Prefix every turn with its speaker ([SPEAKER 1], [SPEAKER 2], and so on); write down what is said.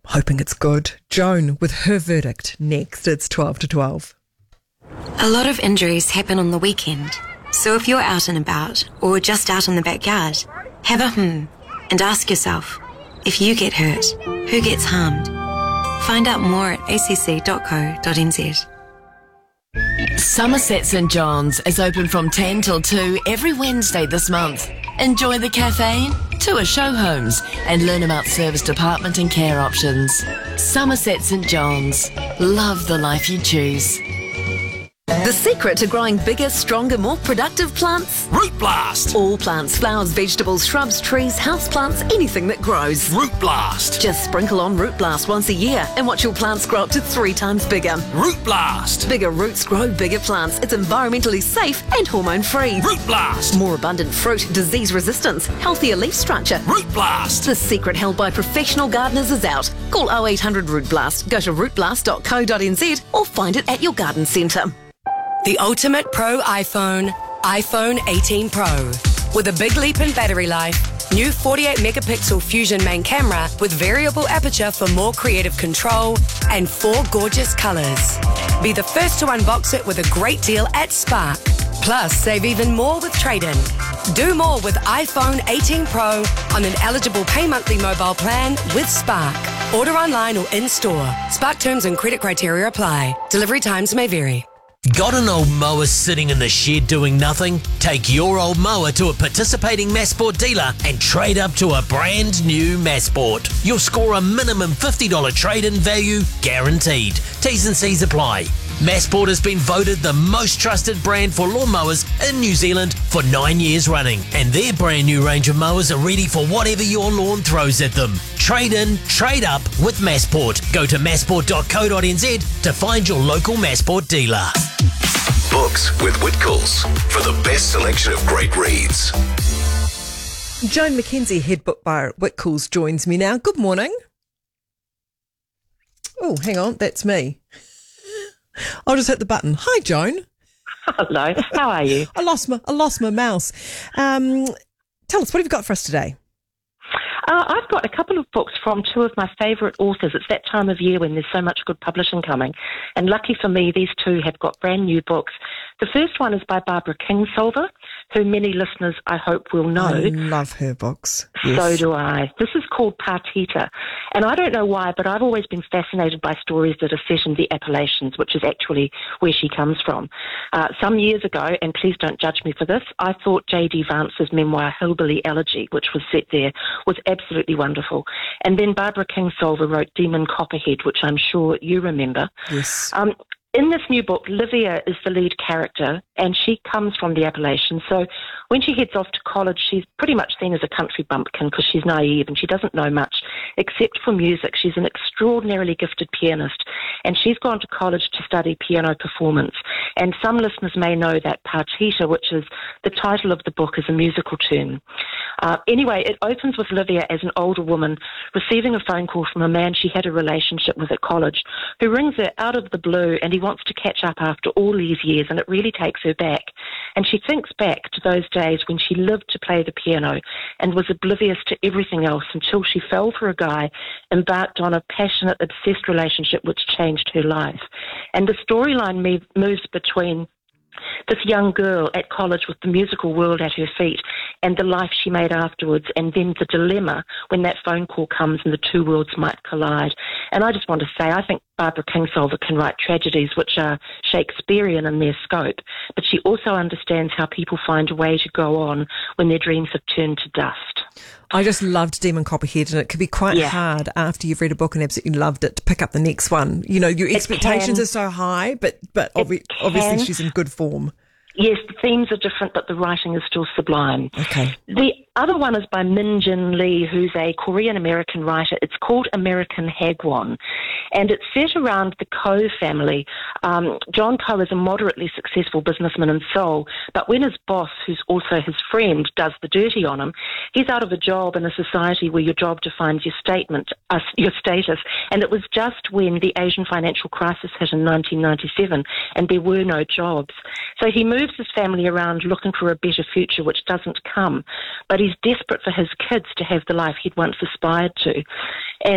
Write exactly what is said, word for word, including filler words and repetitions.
[SPEAKER 1] Hoping it's good. Joan with her verdict next. It's twelve to twelve.
[SPEAKER 2] A lot of injuries happen on the weekend. So if you're out and about, or just out in the backyard, have a hmm and ask yourself, if you get hurt, who gets harmed? Find out more at a c c dot co dot n z.
[SPEAKER 3] Somerset St John's is open from ten till two every Wednesday this month. Enjoy the cafe, tour show homes and learn about service department and care options. Somerset St John's. Love the life you choose.
[SPEAKER 4] The secret to growing bigger, stronger, more productive plants?
[SPEAKER 5] Root Blast!
[SPEAKER 4] All plants, flowers, vegetables, shrubs, trees, houseplants, anything that grows.
[SPEAKER 5] Root Blast!
[SPEAKER 4] Just sprinkle on Root Blast once a year and watch your plants grow up to three times bigger.
[SPEAKER 5] Root Blast!
[SPEAKER 4] Bigger roots grow bigger plants. It's environmentally safe and hormone-free.
[SPEAKER 5] Root Blast!
[SPEAKER 4] More abundant fruit, disease resistance, healthier leaf structure.
[SPEAKER 5] Root Blast!
[SPEAKER 4] The secret held by professional gardeners is out. Call oh eight hundred Root Blast, go to root blast dot co dot n z or find it at your garden centre.
[SPEAKER 6] The ultimate pro iPhone, iPhone eighteen Pro. With a big leap in battery life, new forty-eight megapixel Fusion main camera with variable aperture for more creative control, and four gorgeous colours. Be the first to unbox it with a great deal at Spark. Plus, save even more with trade-in. Do more with iPhone eighteen Pro on an eligible pay monthly mobile plan with Spark. Order online or in-store. Spark terms and credit criteria apply. Delivery times may vary.
[SPEAKER 7] Got an old mower sitting in the shed doing nothing? Take your old mower to a participating Massport dealer and trade up to a brand new Massport. You'll score a minimum fifty dollars trade-in value guaranteed. T's and C's apply. Massport has been voted the most trusted brand for lawnmowers in New Zealand for nine years running, and their brand new range of mowers are ready for whatever your lawn throws at them. Trade in, trade up with Massport. Go to massport dot co dot n z to find your local Massport dealer.
[SPEAKER 8] Books with Whitcoulls for the best selection of great reads.
[SPEAKER 1] Joan McKenzie, head book buyer at Whitcoulls, joins me now. Good morning. Oh, hang on, that's me. I'll just hit the button. Hi, Joan.
[SPEAKER 9] Hello. How are you?
[SPEAKER 1] I lost my I lost my mouse. Um, tell us, what have you got for us today?
[SPEAKER 9] Uh, I've got a couple of books from two of my favourite authors. It's that time of year when there's so much good publishing coming. And lucky for me, these two have got brand new books. The first one is by Barbara Kingsolver, who many listeners, I hope, will know.
[SPEAKER 1] I love her books. Yes.
[SPEAKER 9] So do I. This is called Partita. And I don't know why, but I've always been fascinated by stories that are set in the Appalachians, which is actually where she comes from. Uh, some years ago, and please don't judge me for this, I thought J D Vance's memoir, Hillbilly Elegy, which was set there, was absolutely wonderful. And then Barbara Kingsolver wrote Demon Copperhead, which I'm sure you remember.
[SPEAKER 1] Yes.
[SPEAKER 9] Um, in this new book, Livia is the lead character, and she comes from the Appalachians. So when she heads off to college, she's pretty much seen as a country bumpkin because she's naive and she doesn't know much except for music. She's an extraordinarily gifted pianist, and she's gone to college to study piano performance. And some listeners may know that Partita, which is the title of the book, is a musical term. Uh, anyway, it opens with Livia as an older woman receiving a phone call from a man she had a relationship with at college, who rings her out of the blue, and he wants to catch up after all these years, and it really takes her back. And she thinks back to those days when she lived to play the piano and was oblivious to everything else until she fell for a guy, embarked on a passionate, obsessed relationship which changed her life. And the storyline me- moves between this young girl at college with the musical world at her feet and the life she made afterwards, and then the dilemma when that phone call comes and the two worlds might collide. And I just want to say, I think Barbara Kingsolver can write tragedies which are Shakespearean in their scope, but she also understands how people find a way to go on when their dreams have turned to dust.
[SPEAKER 1] I just loved Demon Copperhead, and it can be quite
[SPEAKER 9] yeah.
[SPEAKER 1] hard after you've read a book and absolutely loved it to pick up the next one. You know, your expectations are so high, but, but obvi- obviously she's in good form.
[SPEAKER 9] Yes, the themes are different, but the writing is still sublime.
[SPEAKER 1] Okay.
[SPEAKER 9] The other one is by Min Jin Lee, who's a Korean-American writer. It's called American Hagwon, and it's set around the Ko family. Um, John Ko is a moderately successful businessman in Seoul, but when his boss, who's also his friend, does the dirty on him, he's out of a job in a society where your job defines your statement, uh, your status. And it was just when the Asian financial crisis hit in nineteen ninety-seven, and there were no jobs. So he moves his family around looking for a better future, which doesn't come. But he's desperate for his kids to have the life he'd once aspired to. And